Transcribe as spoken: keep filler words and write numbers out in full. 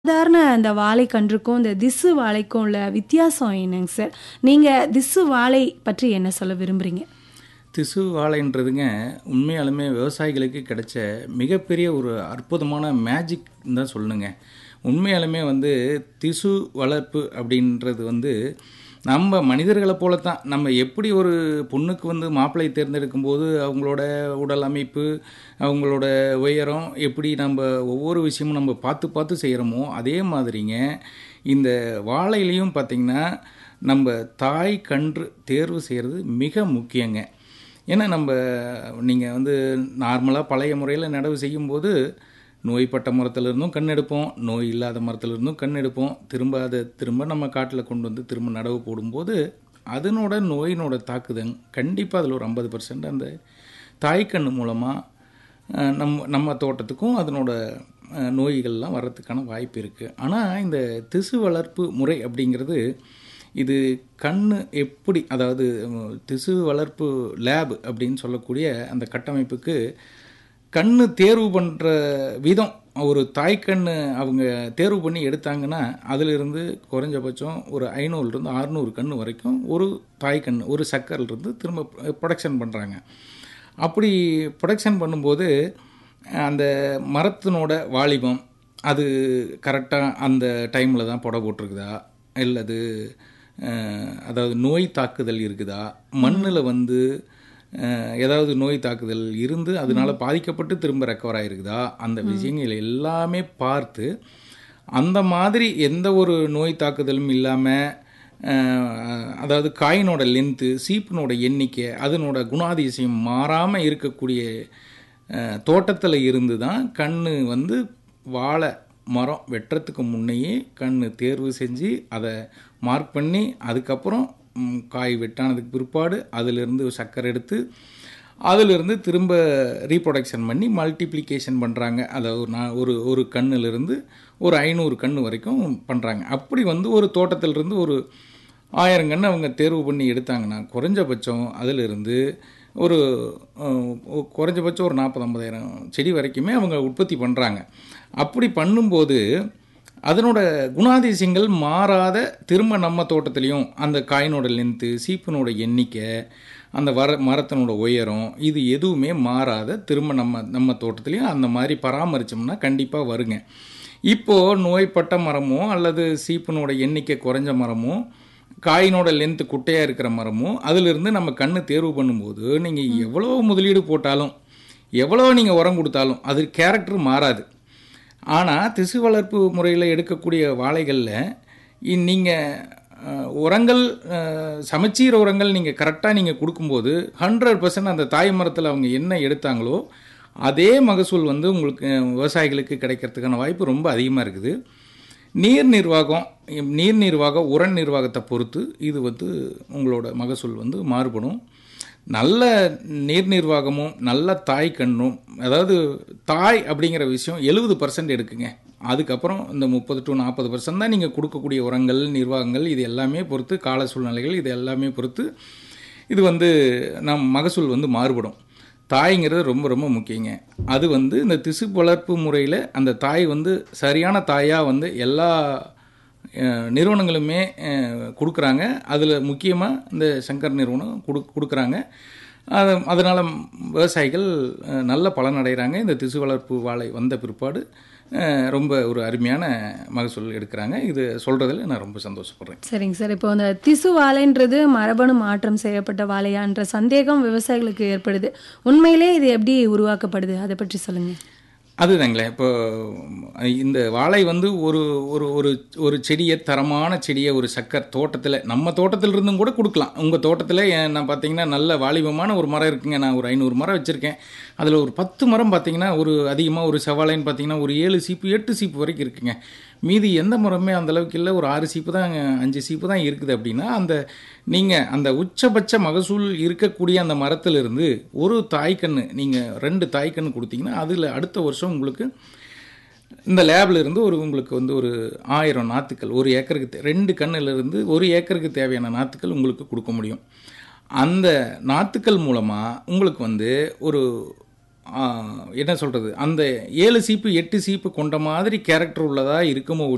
சாதாரண அந்த வாழைக்கன்றுக்கும், இந்த திசு வாழைக்கும் உள்ள வித்தியாசம் என்னங்க சார்? நீங்க திசு வாழை பற்றி என்ன சொல்ல விரும்புறீங்க? திசு வாழைன்றதுங்க உண்மையாலுமே விவசாயிகளுக்கு கிடைச்ச மிகப்பெரிய ஒரு அற்புதமான மேஜிக்னு தான் சொல்லணுங்க. உண்மையாலுமே வந்து திசு வளர்ப்பு அப்படின்றது வந்து நம்ம மனிதர்களை போல தான். நம்ம எப்படி ஒரு பொண்ணுக்கு வந்து மாப்பிள்ளை தேர்ந்தெடுக்கும்போது அவங்களோட உடல் அமைப்பு, அவங்களோட உயரம், எப்படி நம்ம ஒவ்வொரு விஷயமும் நம்ம பார்த்து பார்த்து செய்கிறோமோ அதே மாதிரிங்க இந்த வாழையிலையும் பார்த்திங்கன்னா நம்ம தாய் கன்று தேர்வு செய்கிறது மிக முக்கியங்க. ஏன்னா நம்ம நீங்கள் வந்து நார்மலாக பழைய முறையில் நடவு செய்யும்போது நோய்பட்ட மரத்துலேருந்தும் கண் எடுப்போம், நோய் இல்லாத மரத்துலேருந்தும் கண் எடுப்போம். திரும்ப அதை திரும்ப நம்ம காட்டில் கொண்டு வந்து திரும்ப நடவு போடும்போது அதனோட நோயினோட தாக்குதல் கண்டிப்பாக அதில் ஒரு ஐம்பது பர்சன்ட் அந்த தாய்க்கன்று மூலமாக நம் நம்ம தோட்டத்துக்கும் அதனோட நோய்கள்லாம் வர்றதுக்கான வாய்ப்பு இருக்குது. ஆனால் இந்த திசு வளர்ப்பு முறை அப்படிங்கிறது இது கண் எப்படி, அதாவது திசு வளர்ப்பு லேப் அப்படின்னு சொல்லக்கூடிய அந்த கட்டமைப்புக்கு கண் தேர்வு பண்ணுற விதம், ஒரு தாய்க்கண்ணு அவங்க தேர்வு பண்ணி எடுத்தாங்கன்னா அதிலிருந்து குறைஞ்சபட்சம் ஒரு ஐநூறுலேருந்து அறுநூறு கன்று வரைக்கும் ஒரு தாய்க்கண் ஒரு சக்கரிலிருந்து திரும்ப ப்ரொடக்ஷன் பண்ணுறாங்க. அப்படி ப்ரொடக்ஷன் பண்ணும்போது அந்த மரத்தினோட வாலிபம் அது கரெக்டாக அந்த டைமில் தான் புடை போட்டிருக்குதா, இல்லது அதாவது நோய் தாக்குதல் இருக்குதா, மண்ணில் வந்து ஏதாவது நோய் தாக்குதல் இருந்து அதனால் பாதிக்கப்பட்டு திரும்ப ரெக்கவர் ஆகிருக்குதா, அந்த விஷயங்கள் எல்லாமே பார்த்து அந்த மாதிரி எந்த ஒரு நோய் தாக்குதலும் இல்லாமல், அதாவது காயினோட லென்த்து, சீப்பினோட எண்ணிக்கை, அதனோட குணாதிசயம் மாறாமல் இருக்கக்கூடிய தோட்டத்தில் இருந்து தான் கண் வந்து வாழை மரம் வெட்டுறதுக்கு முன்னையே கண் தேர்வு செஞ்சு அதை மார்க் பண்ணி அதுக்கப்புறம் காய் வெட்டானதுக்கு பிற்பாடு அதிலிருந்து சக்கரை எடுத்து அதிலிருந்து திரும்ப ரீப்ரொடக்ஷன் பண்ணி மல்டிப்ளிகேஷன் பண்ணுறாங்க. அதாவது நான் ஒரு ஒரு கண்ணிலிருந்து ஒரு ஐநூறு கண் வரைக்கும் பண்ணுறாங்க. அப்படி வந்து ஒரு தோட்டத்திலிருந்து ஒரு ஆயிரம் கன்று அவங்க தேர்வு பண்ணி எடுத்தாங்கன்னா குறைஞ்சபட்சம் அதிலிருந்து ஒரு குறைஞ்சபட்சம் ஒரு நாற்பது ஐம்பதாயிரம் செடி வரைக்குமே அவங்க உற்பத்தி பண்ணுறாங்க. அப்படி பண்ணும்போது அதனோட குணாதிசயங்கள் மாறாத திரும்ப நம்ம தோட்டத்துலேயும் அந்த காயினோட லென்த்து, சீப்பினோட எண்ணிக்கை, அந்த வர மரத்தினோட உயரம், இது எதுவுமே மாறாத திரும்ப நம்ம நம்ம தோட்டத்துலேயும் அந்த மாதிரி பராமரித்தோம்னா கண்டிப்பாக வருங்க. இப்போது நோய்பட்ட மரமோ அல்லது சீப்பினோட எண்ணிக்கை குறைஞ்ச மரமோ காயினோட லென்த்து குட்டையாக இருக்கிற மரமோ அதிலிருந்து நம்ம கண் தேர்வு பண்ணும்போது நீங்கள் எவ்வளோ முதலீடு போட்டாலும் எவ்வளோ நீங்கள் உரம் கொடுத்தாலும் அது கேரக்டர் மாறாது. ஆனால் திசு வளர்ப்பு முறையில் எடுக்கக்கூடிய வாழைகளில் நீங்கள் உரங்கள் சமச்சீர் உரங்கள் நீங்கள் கரெக்டாக நீங்கள் கொடுக்கும்போது ஹண்ட்ரட் பர்சன்ட் அந்த தாய் மரத்தில் அவங்க என்ன எடுத்தாங்களோ அதே மகசூல் வந்து உங்களுக்கு விவசாயிகளுக்கு கிடைக்கிறதுக்கான வாய்ப்பு ரொம்ப அதிகமாக இருக்குது. நீர் நிர்வாகம் நீர் நிர்வாகம் உர நிர்வாகத்தை பொறுத்து இது வந்து உங்களோட மகசூல் வந்து மாறுபடும். நல்ல நீர் நிர்வாகமும் நல்ல தாய் கண்ணும், அதாவது தாய் அப்படிங்கிற விஷயம் எழுபது பர்சன்ட் எடுக்குங்க. அதுக்கப்புறம் இந்த முப்பது டு நாற்பது பர்சன்ட் தான் நீங்கள் கொடுக்கக்கூடிய உரங்கள் நிர்வாகங்கள் இது எல்லாமே பொறுத்து, கால சூழ்நிலைகள் இது எல்லாமே பொறுத்து இது வந்து நம் மகசூல் வந்து மாறுபடும். தாய்ங்கிறது ரொம்ப ரொம்ப முக்கியங்க. அது வந்து இந்த திசு வளர்ப்பு முறையில் அந்த தாய் வந்து சரியான தாயாக வந்து எல்லா நிறுவனங்களுமே கொடுக்குறாங்க. அதில் முக்கியமாக இந்த சங்கர் நிறுவனம் கொடு கொடுக்குறாங்க. அது அதனால் விவசாயிகள் நல்ல பலன் அடைகிறாங்க. இந்த திசு வளர்ப்பு வாழை வந்த பிற்பாடு ரொம்ப ஒரு அருமையான மகசூல் எடுக்கிறாங்க. இது சொல்கிறதுல நான் ரொம்ப சந்தோஷப்படுறேன். சரிங்க சார். இப்போ அந்த திசு வாழைன்றது மரபணு மாற்றம் செய்யப்பட்ட வாழையான்ற சந்தேகம் விவசாயிகளுக்கு ஏற்படுது. உண்மையிலே இது எப்படி உருவாக்கப்படுது அதை பற்றி சொல்லுங்கள். அதுதாங்களே, இப்போ இந்த வாழை வந்து ஒரு ஒரு ஒரு ஒரு செடியை, தரமான செடியை ஒரு சக்கர் தோட்டத்தில் நம்ம தோட்டத்தில் இருந்தும் கூட கொடுக்கலாம். உங்கள் தோட்டத்தில் நான் பார்த்தீங்கன்னா நல்ல வாலிபமான ஒரு மரம் இருக்குங்க. நான் ஒரு ஐநூறு மரம் வச்சுருக்கேன். அதில் ஒரு பத்து மரம் பார்த்தீங்கன்னா ஒரு அதிகமாக ஒரு செவ்வாழைன்னு பார்த்தீங்கன்னா ஒரு ஏழு சீப்பு எட்டு சீப்பு வரைக்கும் இருக்குங்க. மீதி எந்த மரமே அந்தளவுக்கு இல்லை, ஒரு ஆறு சீப்பு தான் அஞ்சு சீப்பு தான் இருக்குது. அப்படின்னா அந்த நீங்கள் அந்த உச்சபட்ச மகசூல் இருக்கக்கூடிய அந்த மரத்திலிருந்து ஒரு தாய்க்கன்று நீங்கள் ரெண்டு தாய்க்கன்று கொடுத்தீங்கன்னா அதில் அடுத்த வருஷம் உங்களுக்கு இந்த லேபில் இருந்து ஒரு உங்களுக்கு வந்து ஒரு ஆயிரம் நாற்றுக்கள் ஒரு ஏக்கருக்கு ரெண்டு கண்ணிலிருந்து ஒரு ஏக்கருக்கு தேவையான நாற்றுக்கள் உங்களுக்கு கொடுக்க முடியும். அந்த நாற்றுக்கள் மூலமாக உங்களுக்கு வந்து ஒரு என்ன சொல்கிறது, அந்த ஏழு சீப்பு எட்டு சீப்பு கொண்ட மாதிரி கேரக்டர் உள்ளதாக இருக்குமோ